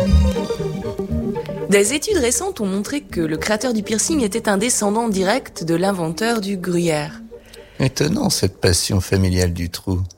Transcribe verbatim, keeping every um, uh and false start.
Des études récentes ont montré que le créateur du piercing était un descendant direct de l'inventeur du gruyère. Étonnant, cette passion familiale du trou.